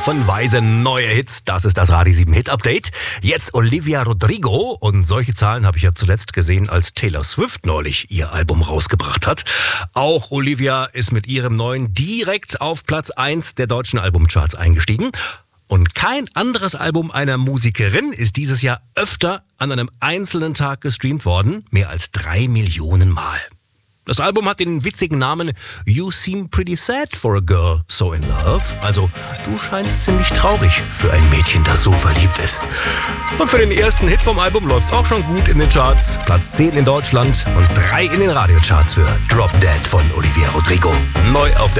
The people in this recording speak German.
Haufenweise neue Hits. Das ist das Radio 7 Hit Update. Jetzt Olivia Rodrigo. Und solche Zahlen habe ich ja zuletzt gesehen, als Taylor Swift neulich ihr Album rausgebracht hat. Auch Olivia ist mit ihrem neuen direkt auf Platz 1 der deutschen Albumcharts eingestiegen. Und kein anderes Album einer Musikerin ist dieses Jahr öfter an einem einzelnen Tag gestreamt worden. Mehr als 3 Millionen Mal. Das Album hat den witzigen Namen You Seem Pretty Sad for a Girl So in Love. Also, du scheinst ziemlich traurig für ein Mädchen, das so verliebt ist. Und für den ersten Hit vom Album läuft's auch schon gut in den Charts. Platz 10 in Deutschland und 3 in den Radiocharts für Drop Dead von Olivia Rodrigo. Neu auf der